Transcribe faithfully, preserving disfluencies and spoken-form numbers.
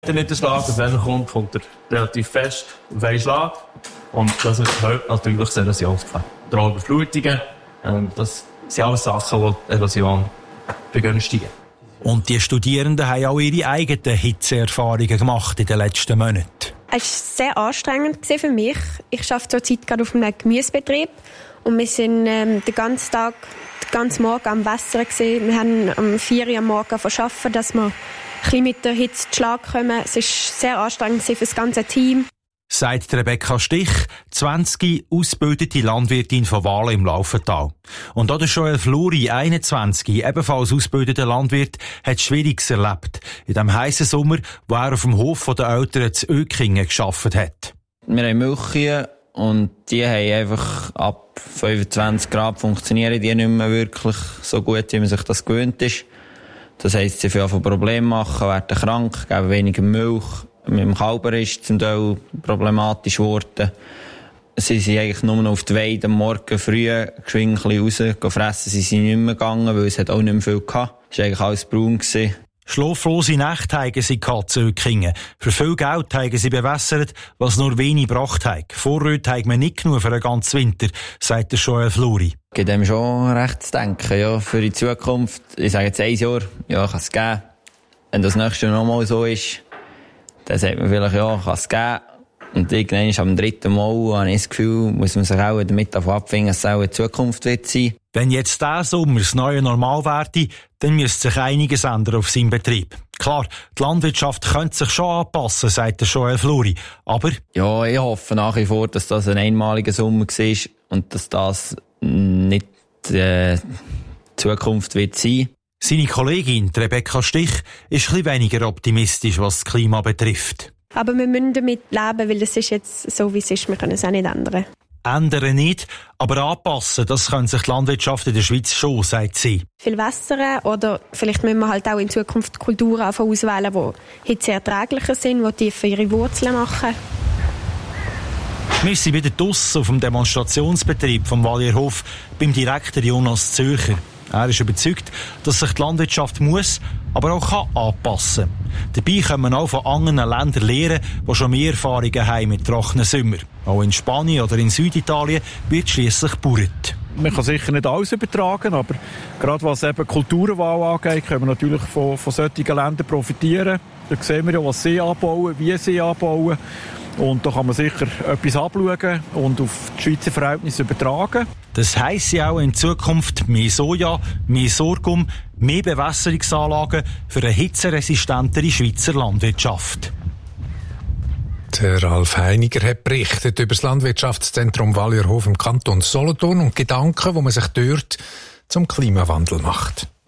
Wenn der Niederschlag auf einen kommt, kommt er relativ fest auf einen Schlag. Und das ist natürlich sehr erosionsgefährlich. Oder auch Überflutungen. Das sind alles Sachen, die Erosion begünstigen. Und die Studierenden haben auch ihre eigenen Hitzeerfahrungen gemacht in den letzten Monaten. Es war sehr anstrengend für mich. Ich arbeite zurzeit gerade auf einem Gemüsebetrieb. Und wir sind ähm, den ganzen Tag, den ganzen Morgen am Wässern gewesen. Wir haben um vier Uhr am Morgen verschaffen, dass wir ein bisschen mit der Hitze zu Schlag kommen. Es war sehr anstrengend für das ganze Team. Sagt Rebecca Stich, zwanzig ausgebildete Landwirtin von Wahlen im Laufental. Und auch der Joel Fluri, einundzwanzig, ebenfalls ausgebildeter Landwirt, hat Schwieriges erlebt. In dem heissen Sommer, wo er auf dem Hof der Eltern zu Ökingen gearbeitet hat. Wir haben Milchkühe und die haben einfach ab fünfundzwanzig Grad funktionieren die nicht mehr wirklich so gut, wie man sich das gewöhnt ist. Das heisst, sie viel Probleme machen, werden krank, geben weniger Milch. Mit dem Kälber ist zum Teil problematisch geworden. Sie sind eigentlich nur noch auf die Weide am Morgen früh geschwind raus, fressen sie sind nicht mehr gegangen, weil es hat auch nicht mehr viel gehabt. Es war eigentlich alles braun gewesen. Schlaflose Nächte haben sie gehabt zu Ökingen. Für viel Geld haben sie bewässert, was nur wenig gebracht hat. Vorräte haben wir nicht genug für den ganzen Winter, sagt der Joel Fluri. Es gibt einem schon recht zu denken, ja, für die Zukunft. Ich sage jetzt ein Jahr, ja, kann es geben. Wenn das nächste Jahr nochmal so ist, dann sagt man vielleicht, ja, kann es geben. Und irgendwann am dritten Mal habe ich das Gefühl, muss man sich auch damit abfinden, dass es auch in Zukunft wird sein. Wenn jetzt dieser Sommer das neue Normal werde, dann müsste sich einiges ändern auf seinem Betrieb. Klar, die Landwirtschaft könnte sich schon anpassen, sagt der Joel Fluri. Aber ja, ich hoffe nach wie vor, dass das ein einmaliger Sommer war und dass das nicht äh, Zukunft wird sein. Seine Kollegin Rebecca Stich ist ein bisschen weniger optimistisch, was das Klima betrifft. Aber wir müssen damit leben, weil es ist jetzt so, wie es ist. Wir können es auch nicht ändern. Ändern nicht, aber anpassen, das kann sich die Landwirtschaft in der Schweiz schon, sagt sie. Viel wässern oder vielleicht müssen wir halt auch in Zukunft Kulturen auswählen, die hitzeerträglicher sind, die tiefer ihre Wurzeln machen. Wir sind wieder draussen auf dem Demonstrationsbetrieb vom Valierhof beim Direktor Jonas Zürcher. Er ist überzeugt, dass sich die Landwirtschaft muss, aber auch kann anpassen kann. Dabei können wir auch von anderen Ländern lernen, die schon mehr Erfahrungen haben mit trockenen Sommern. Auch in Spanien oder in Süditalien wird schliesslich gebaut. Man kann sicher nicht alles übertragen, aber gerade was eben Kulturenwahl angeht, können wir natürlich von, von solchen Ländern profitieren. Da sehen wir ja, was sie anbauen, wie sie anbauen. Und da kann man sicher etwas abschauen und auf die Schweizer Verhältnisse übertragen. Das heisst ja auch in Zukunft mehr Soja, mehr Sorghum, mehr Bewässerungsanlagen für eine hitzeresistentere Schweizer Landwirtschaft. Der Ralf Heiniger hat berichtet über das Landwirtschaftszentrum Valierhof im Kanton Solothurn und Gedanken, die man sich dort zum Klimawandel macht.